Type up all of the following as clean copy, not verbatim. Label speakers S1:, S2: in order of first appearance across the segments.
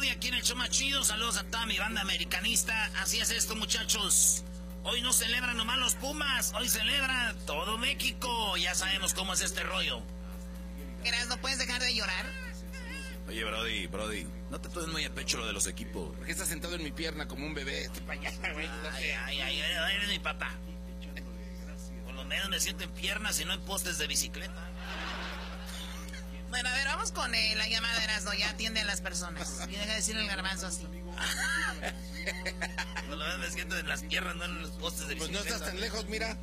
S1: parodia aquí en el show más chido. Saludos a toda mi banda americanista. Así es esto, muchachos. Hoy no celebran nomás los Pumas, hoy celebra todo México. Ya sabemos cómo es este rollo.
S2: ¿No puedes dejar de llorar?
S3: Oye, Brody, no te tomes muy a pecho lo de los equipos.
S4: ¿Por qué estás sentado en mi pierna como un bebé?
S1: Ay, eres mi papá. Por lo menos me siento en piernas y no en postes de bicicleta.
S2: Bueno, a ver, vamos con la llamada de Erasmo. Ya atiende a las personas. Y deja de decirle el garbanzo así.
S1: Por lo menos me siento en las piernas, no en los postes de bicicleta.
S4: Pues no estás tan lejos, mira.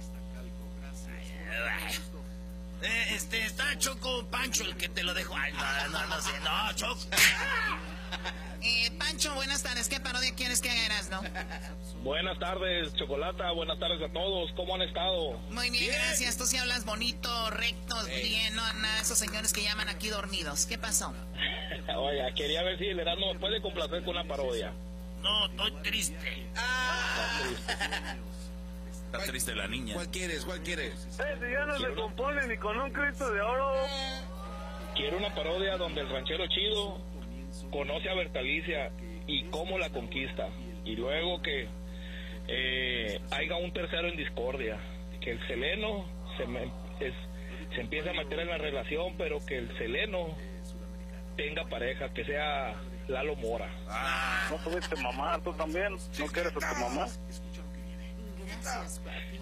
S1: Está Choco Pancho el que te lo dejo. Ay, no sé. No, Choco.
S2: Pancho, buenas tardes. ¿Qué parodia quieres que haga Erasmo?
S5: Buenas tardes, Chocolata. Buenas tardes a todos. ¿Cómo han estado?
S2: Muy bien, gracias. Tú sí hablas bonito, recto, bien. No, nada de esos señores que llaman aquí dormidos. ¿Qué pasó?
S5: Oye, quería ver si el Erasmo me puede complacer con una parodia.
S1: No, estoy triste.
S3: Está triste la niña.
S4: ¿Cuál quieres?
S5: Si ya no se compone ni con un Cristo de oro. Quiero una parodia donde el ranchero chido conoce a Bertalicia y cómo la conquista. Y luego que haya un tercero en discordia. Que el Seleno se empiece a meter en la relación, pero que el Seleno tenga pareja, que sea Lalo Mora. ¿No tuviste mamá? ¿Tú también? ¿No quieres a tu mamá?
S2: Gracias.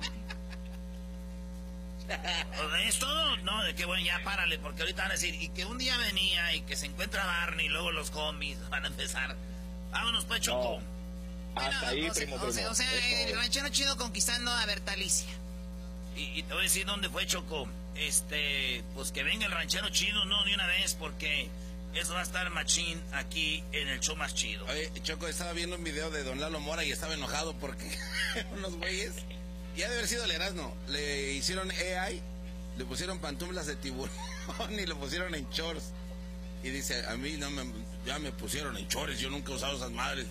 S1: ¿Es todo? No, de que bueno, ya párale, porque ahorita van a decir, y que un día venía y que se encuentra Barney y luego los homies van a empezar. Vámonos pues, Choco.
S5: No. Hasta ahí, primo.
S2: O sea, el ranchero chido conquistando a Bertalicia.
S1: Y te voy a decir dónde fue, Choco. Pues que venga el ranchero chido, no de una vez, porque eso va a estar machín aquí en el show más chido.
S4: Oye, Choco, estaba viendo un video de don Lalo Mora y estaba enojado porque unos güeyes, ya debe haber sido el Erasmo, le hicieron AI, le pusieron pantuflas de tiburón y lo pusieron en shorts. Y dice, a mí ya me pusieron en shorts, yo nunca he usado esas madres.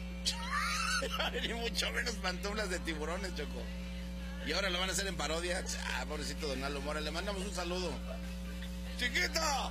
S4: Ni mucho menos pantuflas de tiburones, Choco. Y ahora lo van a hacer en parodia. Pobrecito don Lalo Mora, le mandamos un saludo. ¡Chiquito!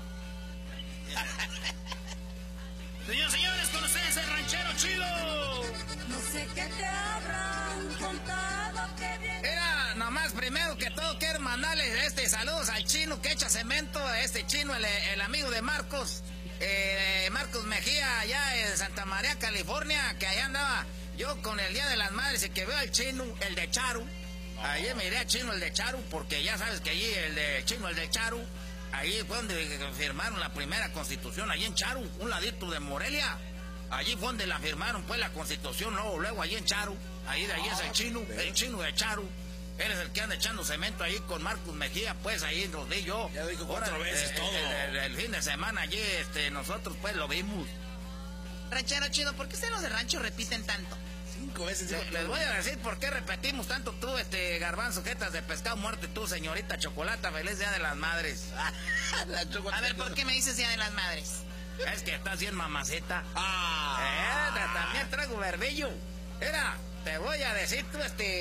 S1: Señores, con ustedes el ranchero chido.
S6: No sé qué te habrán contado que bien.
S2: Era, nomás primero que todo quiero mandarles saludos al chino que echa cemento, chino, el amigo de Marcos, Marcos Mejía, allá en Santa María, California, que allá andaba yo con el Día de las Madres y que veo al chino, el de Charu. Allí me iré a chino, el de Charu, porque ya sabes que allí el de chino, el de Charu. Allí fue donde firmaron la primera constitución, allí en Charu, un ladito de Morelia. Allí fue donde la firmaron, pues, la constitución, luego allí en Charu. Ahí de allí es el chino de Charu. Él es el que anda echando cemento ahí con Marcos Mejía, pues, ahí los vi yo.
S4: Ya lo dijo 4 veces todo.
S2: El fin de semana allí, nosotros, pues, lo vimos. Ranchero chido, ¿por qué ustedes los de rancho repiten tanto?
S4: 5 veces.
S2: Les voy a decir por qué repetimos tanto tú, garbanzo, jetas de pescado muerto, y tú, señorita Chocolata, feliz Día de las Madres. A ver, ¿por qué me dices Día de las Madres? Es que estás bien mamacita. También traigo verbillo. Mira, te voy a decir tú,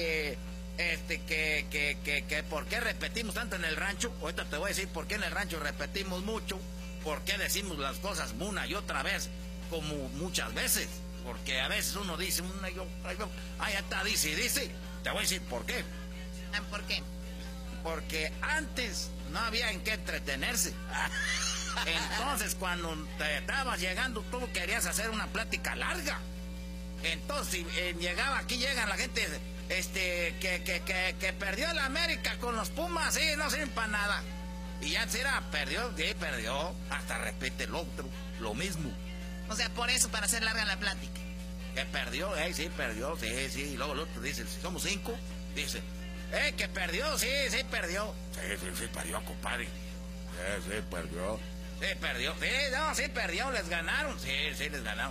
S2: que por qué repetimos tanto en el rancho. Ahorita te voy a decir por qué en el rancho repetimos mucho, por qué decimos las cosas una y otra vez, como muchas veces. Porque a veces uno dice, ya está, dice. Te voy a decir por qué. ¿Por qué?
S1: Porque antes no había en qué entretenerse. Entonces, cuando te estabas llegando, tú querías hacer una plática larga. Entonces, llegan la gente, que perdió la América con los Pumas, sí, no sirven para nada. Y ya perdió, hasta repite el otro, lo mismo.
S2: O sea, por eso, para hacer larga la plática.
S1: Que perdió, sí, perdió, sí. Y luego el otro dice, si somos 5, dice, que perdió, sí, perdió. Sí, perdió, compadre. Sí, perdió. Sí, perdió, sí, perdió, les ganaron. Sí, les ganaron.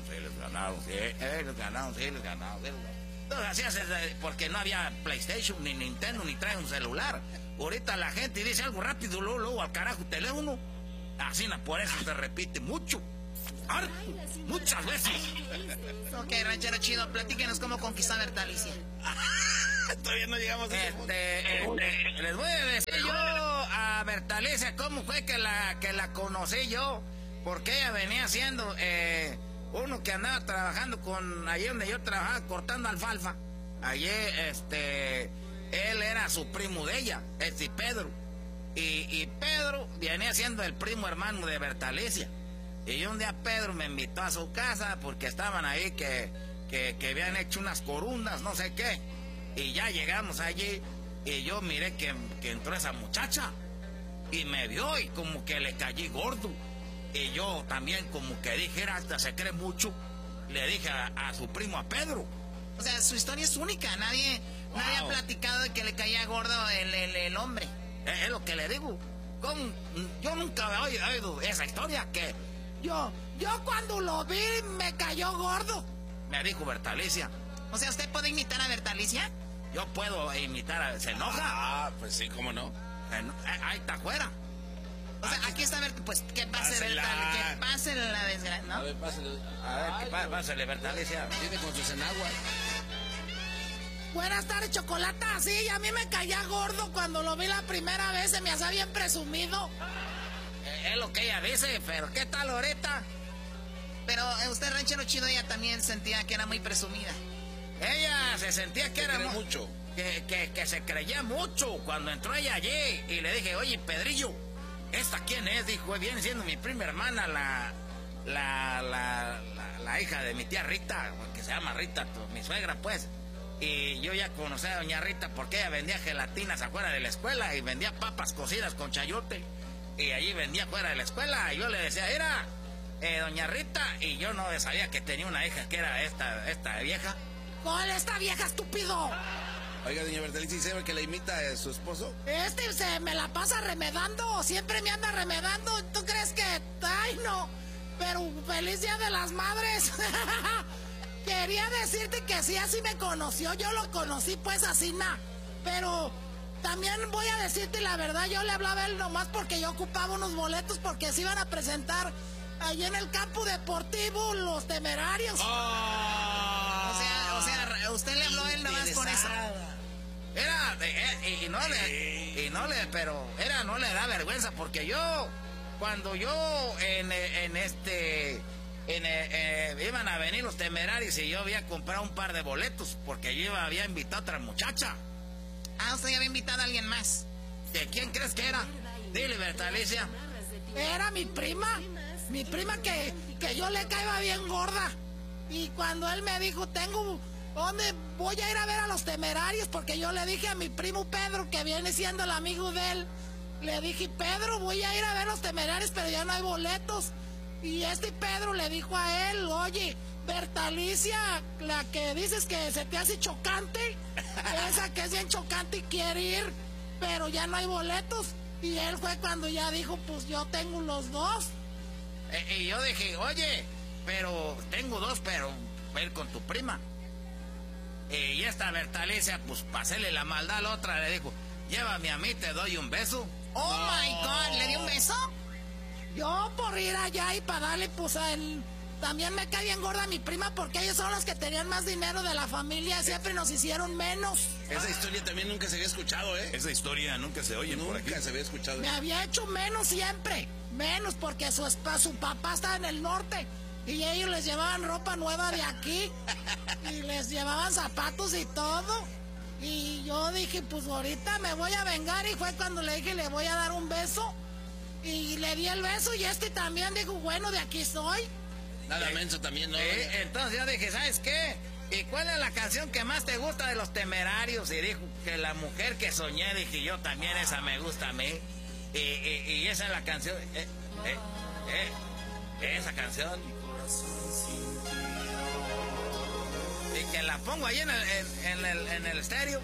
S1: Entonces así haces, porque no había PlayStation, ni Nintendo, ni trae un celular. Ahorita la gente dice algo rápido, luego al carajo teléfono. Así, por eso se repite mucho. Muchas veces.
S2: Ok, ranchero chido, platíquenos cómo conquistó a Bertalicia.
S4: Todavía no llegamos a ese punto.
S1: Les voy a decir yo a Bertalicia cómo fue que la conocí yo, porque ella venía siendo
S2: uno que andaba trabajando allí donde yo trabajaba, cortando alfalfa. Allí, él era su primo de ella, Pedro. Y Pedro venía siendo el primo hermano de Bertalicia. Y un día Pedro me invitó a su casa porque estaban ahí que habían hecho unas corundas, no sé qué. Y ya llegamos allí y yo miré que entró esa muchacha. Y me vio y como que le caí gordo. Y yo también como que dije, hasta se cree mucho. Le dije a su primo, a Pedro.
S7: O sea, su historia es única. Nadie ha platicado de que le caía gordo el hombre.
S2: Es lo que le digo. Yo nunca había oído esa historia que... Yo cuando lo vi me cayó gordo. Me dijo Bertalicia.
S7: O sea, ¿usted puede imitar a Bertalicia?
S2: Yo puedo imitar a... ¿Se enoja?
S4: Ah, pues sí, ¿cómo no?
S2: Ahí está afuera.
S7: O sea, aquí está pues que pase Bertalicia, que pase la desgracia, ¿no?
S4: A ver, pásale.
S2: A ver, pásale, Bertalicia.
S4: Viene con sus enaguas.
S6: Buenas tardes, Chocolata. Sí, a mí me caía gordo cuando lo vi la primera vez, se me hacía bien presumido.
S2: Es lo que ella dice, pero ¿qué tal ahorita?
S7: Pero usted, ranchero chido, ella también sentía que era muy presumida.
S2: Ella se sentía que era
S4: mucho.
S2: Que se creía mucho cuando entró ella allí. Y le dije, oye, Pedrillo, ¿esta quién es? Dijo, viene siendo mi prima hermana, la hija de mi tía Rita, que se llama Rita, mi suegra, pues. Y yo ya conocí a doña Rita porque ella vendía gelatinas afuera de la escuela y vendía papas cocidas con chayote. Y allí vendía afuera de la escuela. Y yo le decía, era doña Rita. Y yo no sabía que tenía una hija que era esta vieja.
S6: ¿Cuál esta vieja, estúpido?
S4: Oiga, doña Bertalicia, ¿sabe que la imita a su esposo?
S6: Se me la pasa remedando, siempre me anda remedando. ¿Tú crees que...? Ay, no. Pero feliz Día de las Madres. Quería decirte que sí, así me conoció. Yo lo conocí pues así, pero también voy a decirte la verdad, yo le hablaba a él nomás porque yo ocupaba unos boletos porque se iban a presentar allí en el campo deportivo Los Temerarios.
S7: O sea, usted le habló a él nomás con eso.
S2: No le da vergüenza porque yo, cuando yo iban a venir Los Temerarios y yo había comprado un par de boletos porque yo había invitado a otra muchacha.
S7: Ah, usted ya había invitado a alguien más.
S2: ¿De quién crees que era? Dile, Bertalicia.
S6: Era mi prima que yo le caía bien gorda. Y cuando él me dijo, ¿dónde voy a ir a ver a Los Temerarios? Porque yo le dije a mi primo Pedro, que viene siendo el amigo de él, le dije, Pedro, voy a ir a ver Los Temerarios, pero ya no hay boletos. Y Pedro le dijo a él, oye, Bertalicia, la que dices que se te hace chocante, esa que es bien chocante y quiere ir, pero ya no hay boletos. Y él fue cuando ya dijo, pues yo tengo los dos.
S2: Y yo dije, oye, pero tengo dos, pero voy a ir con tu prima. Y esta Bertalicia, pues para hacerle la maldad a la otra, le dijo, llévame a mí, te doy un beso.
S7: Oh my God, ¿le dio un beso?
S6: Yo por ir allá y para darle, pues a él. También me cae bien gorda mi prima porque ellos son los que tenían más dinero de la familia. Siempre nos hicieron menos.
S4: Esa historia también nunca se había escuchado, ¿eh?
S3: Esa historia nunca se oye por aquí.
S4: Nunca se había escuchado.
S6: Me había hecho menos siempre. Menos porque su papá estaba en el norte. Y ellos les llevaban ropa nueva de aquí. Y les llevaban zapatos y todo. Y yo dije, pues ahorita me voy a vengar. Y fue cuando le dije, le voy a dar un beso. Y le di el beso y también dijo, bueno, de aquí soy.
S4: Nada menso también, ¿no?
S2: Entonces yo dije, ¿sabes qué? ¿Y cuál es la canción que más te gusta de Los Temerarios? Y dijo que La Mujer que Soñé. Dije, yo también esa me gusta a mí. Y esa es la canción. Esa canción. Y que la pongo ahí en el estéreo.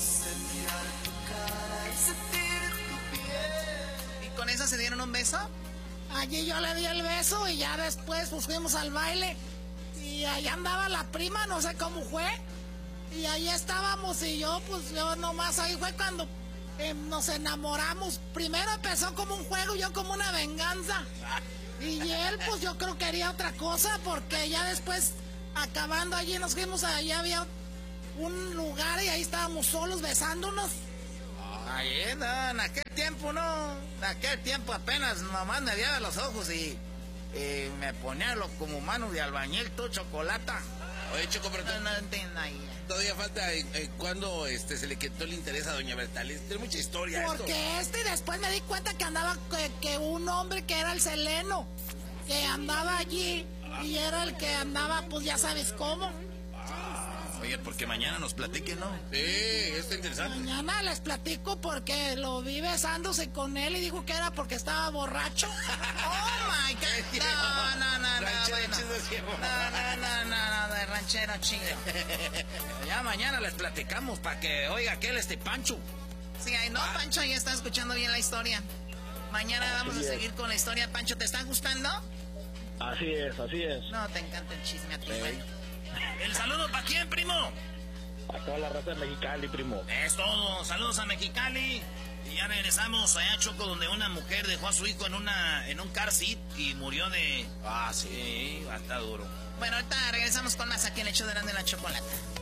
S7: ¿Y con eso se dieron un beso?
S6: Allí yo le di el beso y ya después pues fuimos al baile. Y ahí andaba la prima, no sé cómo fue. Y ahí estábamos y yo nomás ahí fue cuando nos enamoramos. Primero empezó como un juego, yo como una venganza. Y él pues yo creo que quería otra cosa porque ya después acabando allí nos fuimos, allí había un lugar y ahí estábamos solos besándonos.
S2: Ahí en aquel tiempo no, en aquel tiempo apenas nomás me veía los ojos y
S1: me ponía como mano de albañil, todo chocolata.
S4: Oye, Choco, pero
S7: No entiendo ahí.
S4: todavía falta cuando se le quitó el interés a doña Bertalis. Tiene mucha historia
S6: Porque después me di cuenta que andaba que un hombre que era el Seleno, que andaba allí y era el que andaba, pues ya sabes cómo.
S3: Oye, porque mañana nos platiquen, ¿no?
S4: Sí, está interesante.
S6: Mañana les platico porque lo vi besándose con él y dijo que era porque estaba borracho.
S7: Oh my God. No,
S4: Ranchero
S7: bueno.
S4: chido, sí,
S7: No, de ranchero chido.
S1: Ya mañana les platicamos para que oiga aquel Pancho.
S7: Sí, ahí no, Pancho ya está escuchando bien la historia. Mañana vamos a seguir con la historia. Pancho, ¿te está gustando?
S5: Así es.
S7: No, te encanta el chisme a ti, güey.
S1: ¿El saludo para quién, primo?
S5: A toda la raza de Mexicali, primo.
S1: Es todo. Saludos a Mexicali. Y ya regresamos allá a Choco, donde una mujer dejó a su hijo en un car seat y murió de... Ah, sí, está duro.
S7: Bueno, ahorita regresamos con más aquí en el hecho de la chocolata.